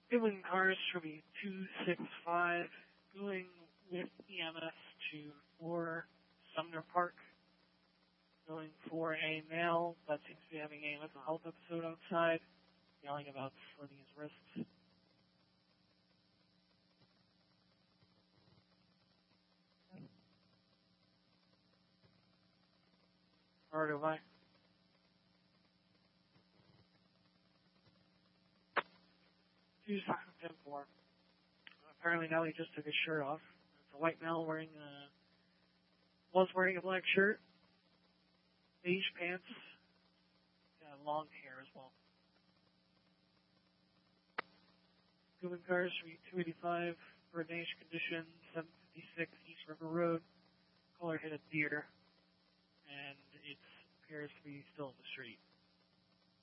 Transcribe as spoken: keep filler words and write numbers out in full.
Inland cars should be two six five, going with E M S to four Sumner Park, going for a male that seems to be having a mental health episode outside, yelling about slitting his wrists. Alright, over. two ten four. Apparently now he just took his shirt off. It's a white male wearing a, was wearing a black shirt, beige pants, got long hair as well. Cuban cars should be two eighty-five, Bernage condition, seven fifty-six East River Road. Caller hit a deer, and it appears to be still in the street.